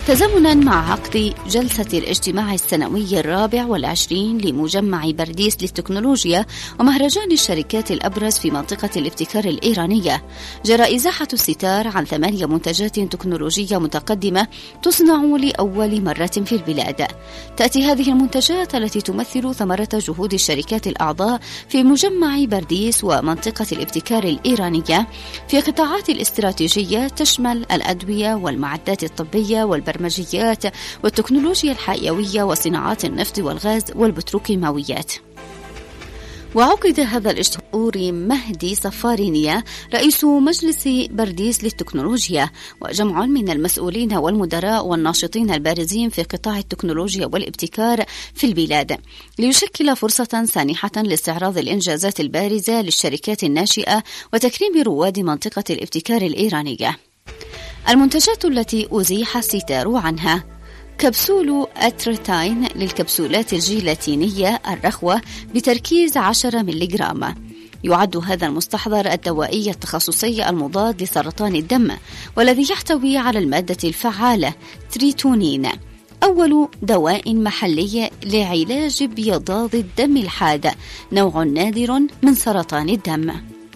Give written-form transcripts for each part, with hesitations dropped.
تزامنا مع عقد جلسة الاجتماع السنوي 24 لمجمع برديس للتكنولوجيا ومهرجان الشركات الأبرز في منطقة الابتكار الإيرانية، جرى إزاحة الستار عن 8 منتجات تكنولوجية متقدمة تصنع لأول مرة في البلاد. تأتي هذه المنتجات التي تمثل ثمرة جهود الشركات الأعضاء في مجمع برديس ومنطقة الابتكار الإيرانية في قطاعات الاستراتيجية تشمل الأدوية والمعدات الطبية والبرمجيات والتكنولوجيا الحيوية وصناعات النفط والغاز والبتروكيماويات. وعقد هذا الاجتماع مهدي صفارينية رئيس مجلس برديس للتكنولوجيا وجمع من المسؤولين والمدراء والناشطين البارزين في قطاع التكنولوجيا والابتكار في البلاد، ليشكل فرصة سانحة لاستعراض الإنجازات البارزة للشركات الناشئة وتكريم رواد منطقة الابتكار الإيرانية. المنتجات التي أزيح الستار عنها: كبسول أترتاين للكبسولات الجيلاتينية الرخوة بتركيز 10 ملغ. يعد هذا المستحضر الدوائي التخصصي المضاد لسرطان الدم، والذي يحتوي على المادة الفعالة تريتونين، أول دواء محلي لعلاج بيضاض الدم الحاد، نوع نادر من سرطان الدم.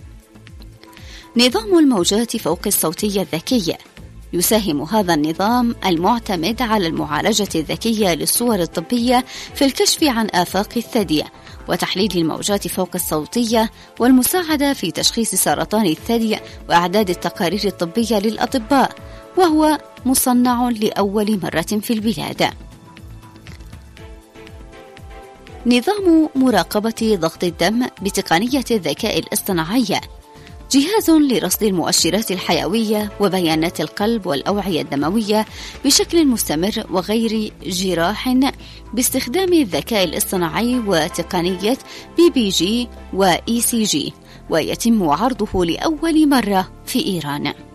نظام الموجات فوق الصوتية الذكية: يساهم هذا النظام المعتمد على المعالجة الذكية للصور الطبية في الكشف عن آفاق الثدي وتحليل الموجات فوق الصوتية والمساعدة في تشخيص سرطان الثدي وإعداد التقارير الطبية للأطباء، وهو مصنع لأول مرة في البلاد. نظام مراقبة ضغط الدم بتقنية الذكاء الاصطناعي: جهاز لرصد المؤشرات الحيوية وبيانات القلب والأوعية الدموية بشكل مستمر وغير جراح باستخدام الذكاء الاصطناعي وتقنية BBG و ECG، ويتم عرضه لأول مرة في إيران.